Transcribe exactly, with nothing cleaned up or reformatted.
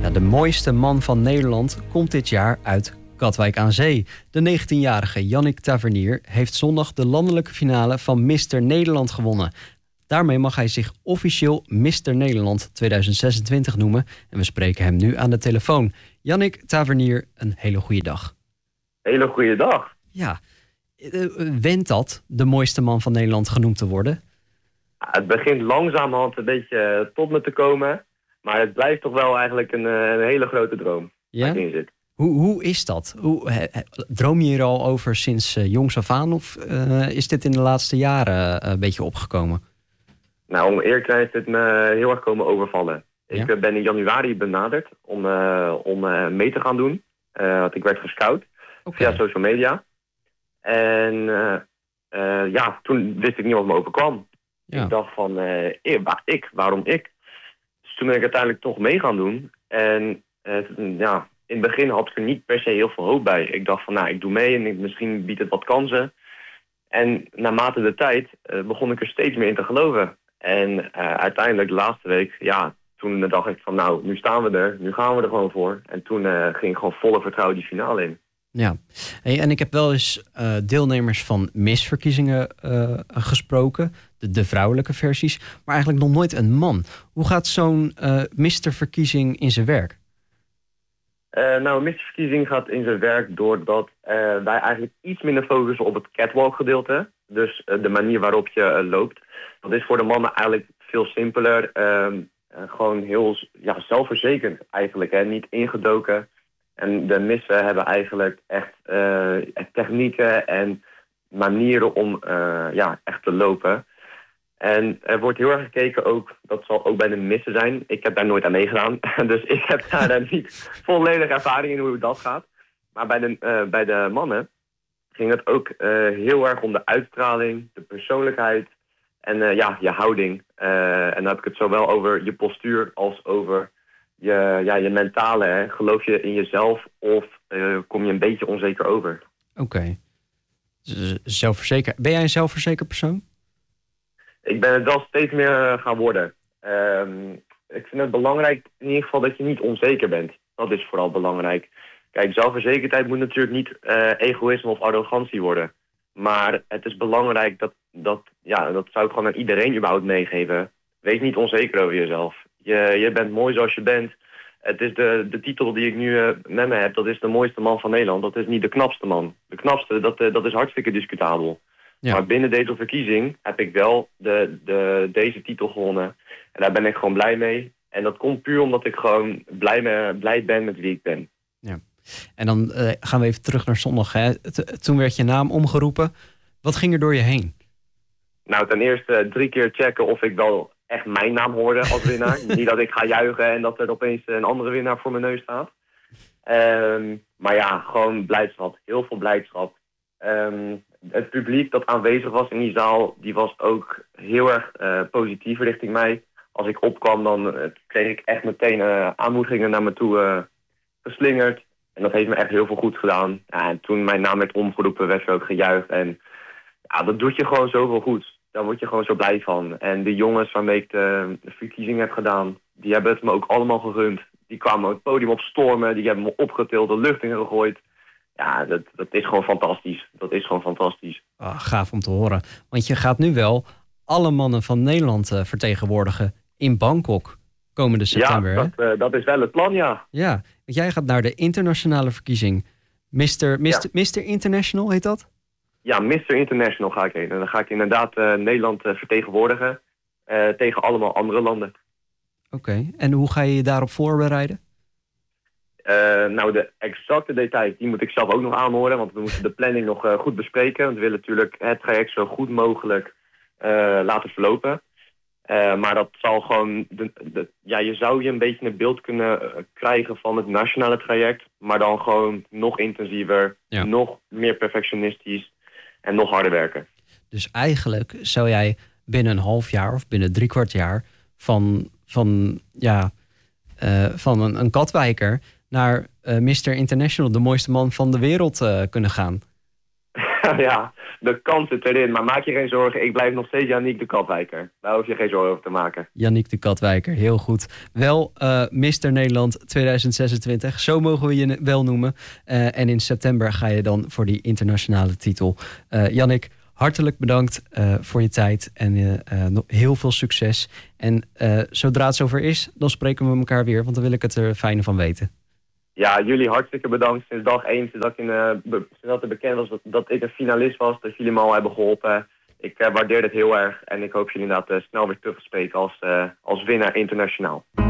Ja, de mooiste man van Nederland komt dit jaar uit Katwijk aan Zee. De negentienjarige Yannick Tavernier heeft zondag de landelijke finale van mister Nederland gewonnen. Daarmee mag hij zich officieel mister Nederland tweeduizend zesentwintig noemen. En we spreken hem nu aan de telefoon. Yannick Tavernier, een hele goede dag. Hele goede dag. Ja, went dat de mooiste man van Nederland genoemd te worden? Het begint langzamerhand een beetje tot me te komen. Maar het blijft toch wel eigenlijk een, een hele grote droom. Ja? Waar ik in zit. Hoe, hoe is dat? Hoe, he, he, droom je hier al over sinds uh, jongs af aan? Of uh, is dit in de laatste jaren uh, een beetje opgekomen? Nou, om eerlijk te zijn is dit me heel erg komen overvallen. Ja? Ik uh, ben in januari benaderd om, uh, om uh, mee te gaan doen. Uh, want ik werd gescout okay. via social media. En uh, uh, ja, toen wist ik niet wat me overkwam. Ja. Ik dacht van, uh, ik, waarom ik? Dus toen ben ik uiteindelijk toch mee gaan doen. En uh, ja, in het begin had ik er niet per se heel veel hoop bij. Ik dacht van, nou, ik doe mee en ik, misschien biedt het wat kansen. En naarmate de tijd uh, begon ik er steeds meer in te geloven. En uh, uiteindelijk de laatste week, ja, toen dacht ik van, nou, nu staan we er. Nu gaan we er gewoon voor. En toen uh, ging ik gewoon volle vertrouwen die finale in. Ja, hey, en ik heb wel eens uh, deelnemers van misverkiezingen uh, gesproken, de, de vrouwelijke versies, maar eigenlijk nog nooit een man. Hoe gaat zo'n uh, misterverkiezing in zijn werk? Uh, nou, een misterverkiezing gaat in zijn werk doordat uh, wij eigenlijk iets minder focussen op het catwalk gedeelte. Dus uh, de manier waarop je uh, loopt. Dat is voor de mannen eigenlijk veel simpeler. Uh, uh, gewoon heel ja, zelfverzekerd eigenlijk, hè? Niet ingedoken. En de missen hebben eigenlijk echt uh, technieken en manieren om uh, ja, echt te lopen. En er wordt heel erg gekeken ook, dat zal ook bij de missen zijn. Ik heb daar nooit aan meegedaan, dus ik heb daar dan niet volledig ervaring in hoe dat gaat. Maar bij de, uh, bij de mannen ging het ook uh, heel erg om de uitstraling, de persoonlijkheid en uh, ja, je houding. Uh, en dan heb ik het zowel over je postuur als over je, ja, je mentale. Hè. Geloof je in jezelf of uh, kom je een beetje onzeker over? Oké. Okay. Zelfverzekerd. Ben jij een zelfverzekerd persoon? Ik ben het wel steeds meer gaan worden. Um, ik vind het belangrijk in ieder geval dat je niet onzeker bent. Dat is vooral belangrijk. Kijk, zelfverzekerdheid moet natuurlijk niet uh, egoïsme of arrogantie worden. Maar het is belangrijk dat, dat, ja, dat zou ik gewoon aan iedereen überhaupt meegeven. Wees niet onzeker over jezelf. Je, je bent mooi zoals je bent. Het is de, de titel die ik nu uh, met me heb, dat is de mooiste man van Nederland. Dat is niet de knapste man. De knapste, dat, uh, dat is hartstikke discutabel. Ja. Maar binnen deze verkiezing heb ik wel de, de, deze titel gewonnen. En daar ben ik gewoon blij mee. En dat komt puur omdat ik gewoon blij, me, blij ben met wie ik ben. Ja. En dan uh, gaan we even terug naar zondag. Hè. T- toen werd je naam omgeroepen. Wat ging er door je heen? Nou, ten eerste drie keer checken of ik wel echt mijn naam hoorde als winnaar. Niet dat ik ga juichen en dat er opeens een andere winnaar voor mijn neus staat. Um, maar ja, gewoon blijdschap. Heel veel blijdschap. Um, Het publiek dat aanwezig was in die zaal, die was ook heel erg uh, positief richting mij. Als ik opkwam, dan uh, kreeg ik echt meteen uh, aanmoedigingen naar me toe uh, geslingerd. En dat heeft me echt heel veel goed gedaan. Ja, en toen mijn naam werd omgeroepen, werd er ook gejuicht. En ja, dat doet je gewoon zoveel goed. Daar word je gewoon zo blij van. En de jongens waarmee ik de, de verkiezing heb gedaan, die hebben het me ook allemaal gegund. Die kwamen het podium op stormen, die hebben me opgetild, de lucht in gegooid. Ja, dat, dat is gewoon fantastisch. Dat is gewoon fantastisch. Oh, gaaf om te horen. Want je gaat nu wel alle mannen van Nederland uh, vertegenwoordigen in Bangkok komende september. Ja, dat, uh, dat is wel het plan, ja. Ja, want jij gaat naar de internationale verkiezing. mister mister Ja. mister International heet dat? Ja, mister International ga ik heen. En dan ga ik inderdaad uh, Nederland uh, vertegenwoordigen uh, tegen allemaal andere landen. Oké, okay. En hoe ga je je daarop voorbereiden? Uh, nou, de exacte details, die moet ik zelf ook nog aanhoren, want we moeten de planning nog uh, goed bespreken. Want we willen natuurlijk het traject zo goed mogelijk uh, laten verlopen. Uh, maar dat zal gewoon, de, de, ja, je zou je een beetje een beeld kunnen uh, krijgen van het nationale traject, maar dan gewoon nog intensiever, ja. nog meer perfectionistisch en nog harder werken. Dus eigenlijk zou jij binnen een half jaar of binnen drie kwart jaar van, van, ja, uh, van een, een Katwijker naar uh, mister International, de mooiste man van de wereld, uh, kunnen gaan. Ja, de kans zit erin. Maar maak je geen zorgen, ik blijf nog steeds Yannick de Katwijker. Daar hoef je geen zorgen over te maken. Yannick de Katwijker, heel goed. Wel uh, mister Nederland tweeduizend zesentwintig, zo mogen we je wel noemen. Uh, en in september ga je dan voor die internationale titel. Uh, Yannick, hartelijk bedankt uh, voor je tijd en uh, uh, nog heel veel succes. En uh, zodra het zover is, dan spreken we elkaar weer, want dan wil ik het er fijne van weten. Ja, jullie hartstikke bedankt. Sinds dag één, sinds dat, ik in, uh, be- sinds dat het bekend was dat, dat ik een finalist was, dat jullie me al hebben geholpen. Ik uh, waardeer het heel erg en ik hoop jullie inderdaad uh, snel weer terug te spreken als, uh, als winnaar internationaal.